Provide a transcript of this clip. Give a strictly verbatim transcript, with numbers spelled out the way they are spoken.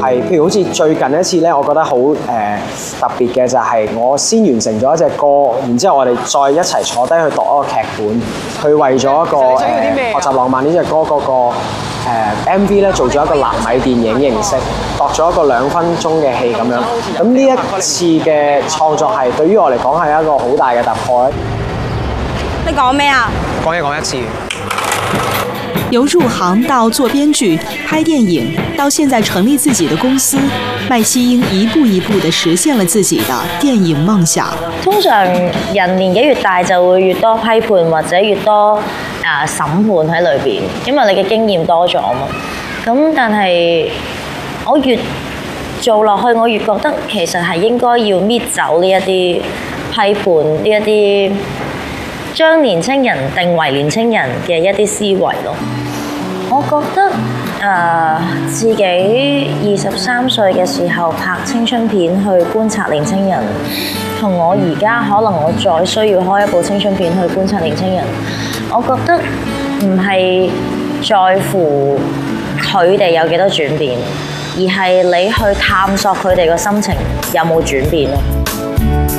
係譬如好似最近一次咧，我覺得好誒、呃、特別嘅就係我先完成咗一隻歌，然之後我哋再一齊坐低去讀一個劇本，去為咗一個誒、呃、學習浪漫呢隻歌嗰、那個、呃、M V 咧做咗一個納米電影形式，度咗一個兩分鐘嘅戲咁樣。咁呢一次嘅創作係對於我嚟講係一個好大嘅突破咧。 你講咩啊？ 講嘢講一次。 由入行到做編劇、拍電影，到現在成立自己的公司，麥希英一步一步地實現了自己的電影夢想。 通常人年紀越大就會越多批判或者越多啊審判喺裏邊，因為你嘅經驗多咗嘛。咁但係我越做落去，我越覺得其實係應該要搣走呢一啲批判，呢一啲將年輕人定為年輕人嘅一啲思維咯。我覺得誒、呃、自己二十三歲嘅時候拍青春片去觀察年輕人，同我而家可能我再需要開一部青春片去觀察年輕人，我覺得唔係在乎佢哋有幾多轉變，而係你去探索佢哋個心情有冇轉變咯。